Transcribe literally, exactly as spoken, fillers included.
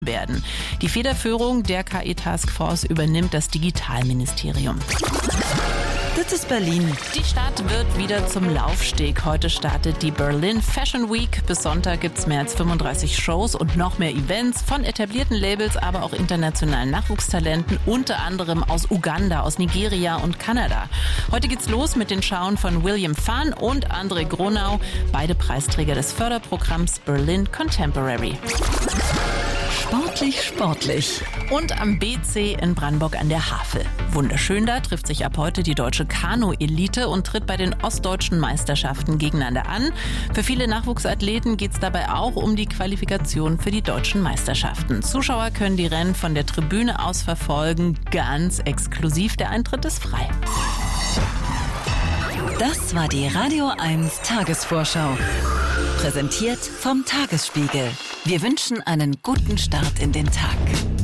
werden. Die Federführung der K I-Taskforce übernimmt das Digitalministerium. Das ist Berlin. Die Stadt wird wieder zum Laufsteg. Heute startet die Berlin Fashion Week. Bis Sonntag gibt es mehr als fünfunddreißig Shows und noch mehr Events von etablierten Labels, aber auch internationalen Nachwuchstalenten, unter anderem aus Uganda, aus Nigeria und Kanada. Heute geht's los mit den Schauen von William Phan und André Gronau, beide Preisträger des Förderprogramms Berlin Contemporary. Sportlich, sportlich. Und am B C in Brandenburg an der Havel. Wunderschön, da trifft sich ab heute die deutsche Kanu-Elite und tritt bei den ostdeutschen Meisterschaften gegeneinander an. Für viele Nachwuchsathleten geht es dabei auch um die Qualifikation für die deutschen Meisterschaften. Zuschauer können die Rennen von der Tribüne aus verfolgen, ganz exklusiv. Der Eintritt ist frei. Das war die Radio eins Tagesvorschau. Präsentiert vom Tagesspiegel. Wir wünschen einen guten Start in den Tag.